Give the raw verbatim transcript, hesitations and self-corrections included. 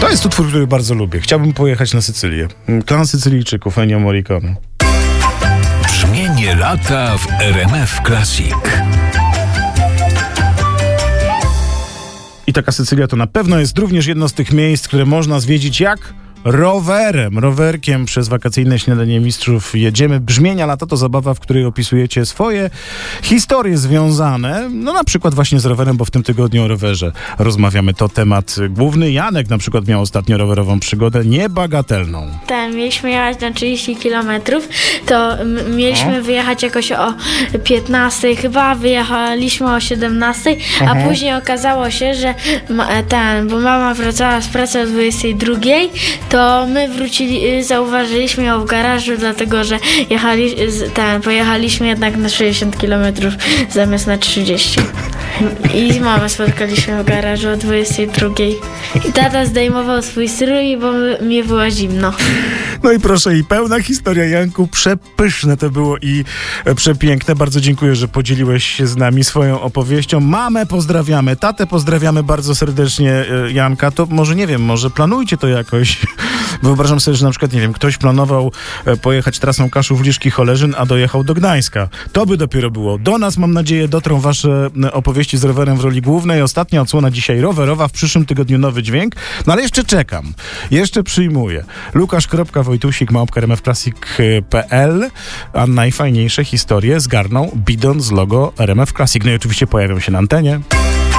To jest utwór, który bardzo lubię. Chciałbym pojechać na Sycylię. Klan Sycylijczyków, Ennio Morricone. Brzmienie lata w R M F Classic. I taka Sycylia to na pewno jest również jedno z tych miejsc, które można zwiedzić jak rowerem. Rowerkiem przez wakacyjne śniadanie mistrzów jedziemy. Brzmienia lata to zabawa, w której opisujecie swoje historie związane, no na przykład właśnie z rowerem, bo w tym tygodniu o rowerze rozmawiamy. To temat główny. Janek na przykład miał ostatnio rowerową przygodę niebagatelną. Tak, mieliśmy jechać na trzydzieści kilometrów, to m- mieliśmy O. wyjechać jakoś o piętnastej, chyba wyjechaliśmy o siedemnastej, Mhm. a później okazało się, że ma, ten, bo mama wracała z pracy o dwudziestej drugiej, to my wrócili, zauważyliśmy ją w garażu, dlatego że jechali, ten, pojechaliśmy jednak na sześćdziesiąt kilometrów zamiast na trzydzieści. I mamę spotkaliśmy w garażu o dwudziestej drugiej. I tata zdejmował swój strój, bo my, mi było zimno. No i proszę, i pełna historia, Janku, przepyszne to było i e, przepiękne. Bardzo dziękuję, że podzieliłeś się z nami swoją opowieścią. Mamę pozdrawiamy, tatę pozdrawiamy bardzo serdecznie, e, Janka. To może, nie wiem, może planujcie to jakoś. Wyobrażam sobie, że na przykład, nie wiem, ktoś planował e, pojechać trasą Kaszów-Liszki-Choleżyn, a dojechał do Gdańska. To by dopiero było. Do nas, mam nadzieję, dotrą wasze e, opowieści z rowerem w roli głównej. Ostatnia odsłona dzisiaj rowerowa, w przyszłym tygodniu nowy dźwięk. No ale jeszcze czekam. Jeszcze przyjmuję. Lukasz.Wojtusik małpka r m f classic kropka p l, a najfajniejsze historie zgarną bidon z logo R M F Classic. No i oczywiście pojawią się na antenie.